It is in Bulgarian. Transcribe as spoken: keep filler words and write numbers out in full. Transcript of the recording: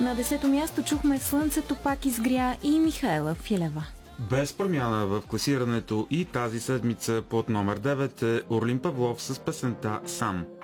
На десето място чухме "Слънцето пак изгря" и Михаела Филева. Без промяна в класирането и тази седмица под номер девет е Орлин Павлов с песента "Сам".